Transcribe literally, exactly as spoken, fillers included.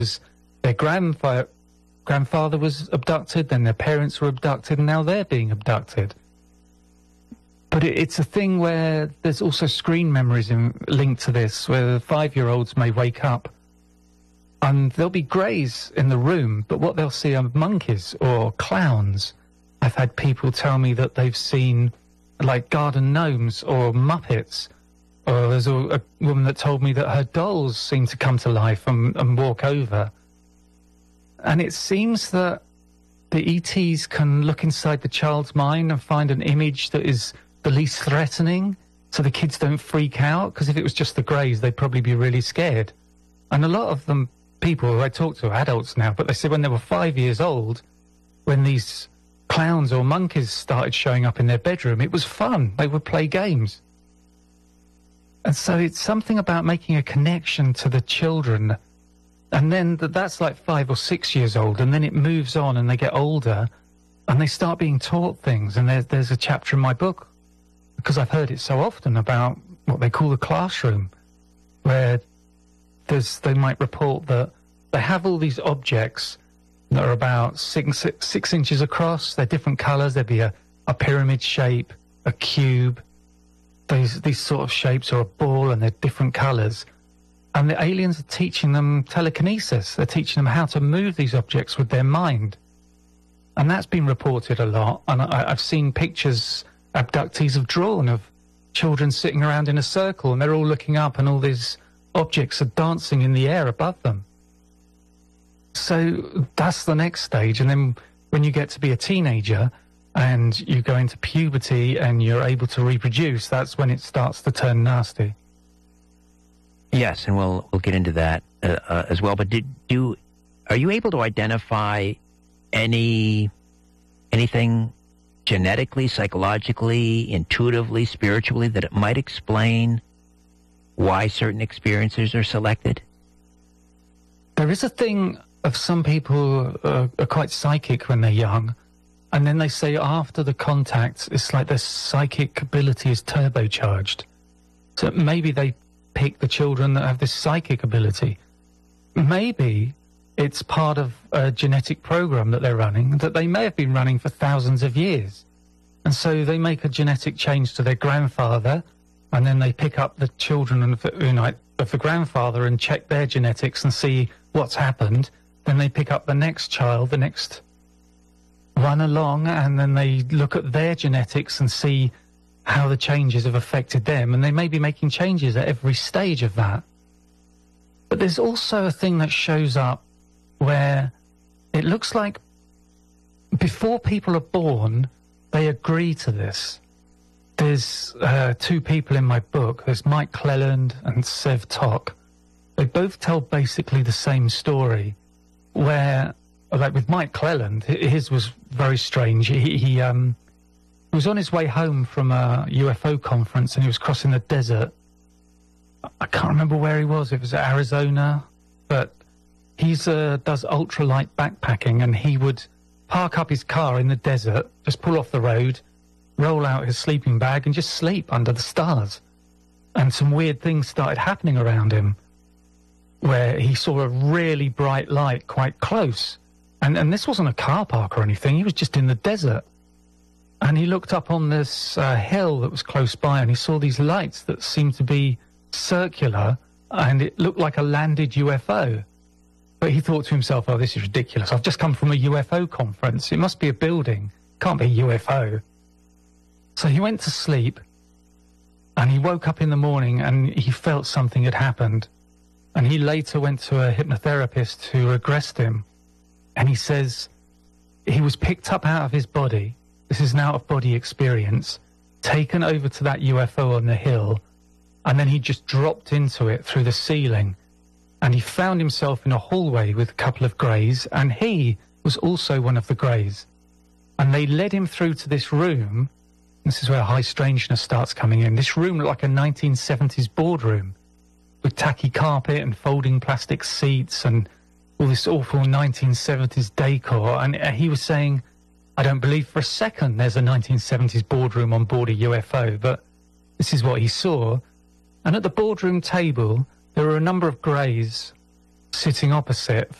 their grandfather, grandfather was abducted, then their parents were abducted, and now they're being abducted. But it, it's a thing where there's also screen memories in, linked to this, where the five-year-olds may wake up and there'll be greys in the room, but what they'll see are monkeys or clowns. I've had people tell me that they've seen, like, garden gnomes or Muppets. Or there's a, a woman that told me that her dolls seem to come to life and, and walk over. And it seems that the E Ts can look inside the child's mind and find an image that is the least threatening, so the kids don't freak out, because if it was just the greys, they'd probably be really scared. And a lot of them, people who I talk to, are adults now, but they said when they were five years old, when these clowns or monkeys started showing up in their bedroom, it was fun. They would play games. And so it's something about making a connection to the children. And then that's like five or six years old, and then it moves on and they get older and they start being taught things. And there's, there's a chapter in my book, because I've heard it so often, about what they call the classroom, where there's, they might report that they have all these objects that are about six, six inches across. They're different colours. There'd be a, a pyramid shape, a cube, these, these sort of shapes, or a ball, and they're different colours. And the aliens are teaching them telekinesis. They're teaching them how to move these objects with their mind. And that's been reported a lot. And I, I've seen pictures abductees have drawn of children sitting around in a circle, and they're all looking up, and all these objects are dancing in the air above them. So that's the next stage. And then when you get to be a teenager and you go into puberty and you're able to reproduce, that's when it starts to turn nasty. Yes, and we'll we'll get into that uh, uh, as well. But did you are you able to identify any anything genetically, psychologically, intuitively, spiritually that it might explain why certain experiences are selected? There is a thing of some people uh, are quite psychic when they're young, and then they say after the contact, it's like their psychic ability is turbocharged. So maybe they pick the children that have this psychic ability. Maybe it's part of a genetic program that they're running, that they may have been running for thousands of years. And so they make a genetic change to their grandfather, and then they pick up the children of the, you know, of the grandfather and check their genetics and see what's happened. Then they pick up the next child, the next run along, and then they look at their genetics and see how the changes have affected them. And they may be making changes at every stage of that. But there's also a thing that shows up where it looks like before people are born, they agree to this. There's uh, two people in my book. There's Mike Cleland and Sev Tok. They both tell basically the same story, where, like with Mike Cleland, his was very strange. He, he um, was on his way home from a U F O conference, and he was crossing the desert. I can't remember where he was. It was Arizona, but he's uh, does ultralight backpacking, and he would park up his car in the desert, just pull off the road, roll out his sleeping bag, and just sleep under the stars. And some weird things started happening around him, where he saw a really bright light quite close. And, and this wasn't a car park or anything. He was just in the desert. And he looked up on this uh, hill that was close by, and he saw these lights that seemed to be circular, and it looked like a landed U F O. But he thought to himself, oh, this is ridiculous. I've just come from a U F O conference. It must be a building. Can't be a U F O. So he went to sleep, and he woke up in the morning, and he felt something had happened. And he later went to a hypnotherapist who regressed him. And he says he was picked up out of his body. This is an out-of-body experience, taken over to that U F O on the hill, and then he just dropped into it through the ceiling. And he found himself in a hallway with a couple of greys, and he was also one of the greys. And they led him through to this room. This is where high strangeness starts coming in. This room looked like a nineteen seventies boardroom, with tacky carpet and folding plastic seats and all this awful nineteen seventies decor. And he was saying, I don't believe for a second there's a nineteen seventies boardroom on board a U F O, but this is what he saw. And at the boardroom table, there were a number of greys, sitting opposite